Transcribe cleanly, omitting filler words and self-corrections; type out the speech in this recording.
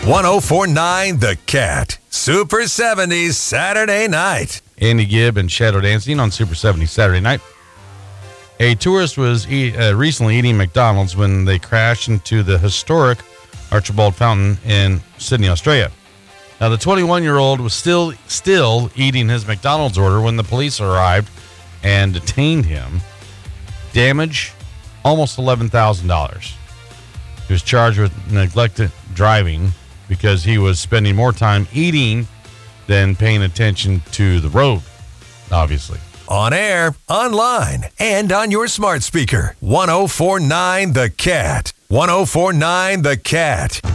1049 The Cat. Super 70s Saturday night. Andy Gibb and Shadow Dancing on Super 70 Saturday night. A tourist was recently eating McDonald's when they crashed into the historic Archibald Fountain in Sydney, Australia. Now, the 21-year-old was still eating his McDonald's order when the police arrived and detained him. Damage, almost $11,000. He was charged with neglected driving because he was spending more time eating than paying attention to the road, obviously. On air, online, and on your smart speaker. 1049 The Cat. 1049 The Cat.